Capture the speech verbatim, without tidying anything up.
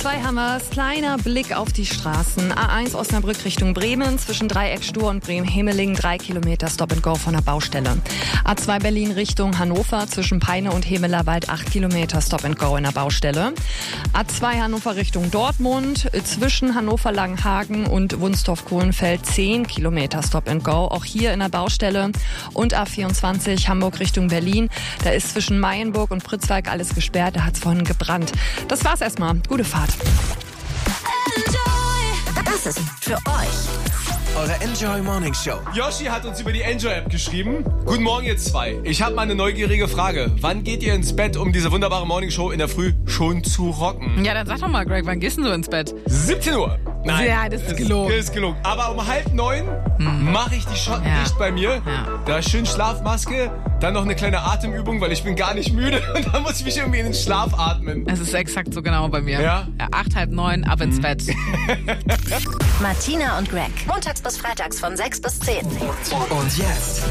zwei haben wir es. Kleiner Blick auf die Straßen. A eins Osnabrück Richtung Bremen, zwischen Dreieck Stur und Bremen-Himmeling, drei Kilometer Stop and Go von der Baustelle. A zwei Berlin Richtung Hannover, zwischen Peine und Hemelerwald, acht Kilometer Stop and Go in der Baustelle. A zwei Hannover Richtung Dortmund, zwischen Hannover-Langenhagen und Wunstorf-Kohlenfeld, zehn Kilometer Stop and Go, auch hier in der Baustelle. Und A vierundzwanzig Hamburg Richtung Berlin, da ist zwischen Mayenburg und Pritzwalk alles gesperrt, da hat es vorhin gebrannt. Das war's erstmal. Gute Fahrt. Das ist für euch eure Enjoy Morning Show. Yoshi hat uns über die Enjoy-App geschrieben. Guten Morgen, ihr zwei. Ich habe mal eine neugierige Frage. Wann geht ihr ins Bett, um diese wunderbare Morning Show in der Früh schon zu rocken? Ja, dann sag doch mal, Greg, wann gehst denn du ins Bett? siebzehn Uhr. Nein, ja, das ist gelogen. Das ist gelogen. Aber um halb neun hm. mache ich die Schotten ja. dicht bei mir. Ja. Da ist schön Schlafmaske, dann noch eine kleine Atemübung, weil ich bin gar nicht müde. Und dann muss ich mich irgendwie in den Schlaf atmen. Es ist exakt so genau bei mir. Ja? ja acht, halb neun, ab ins hm. Bett. Martina und Greg. Montags bis freitags von sechs bis zehn. Und jetzt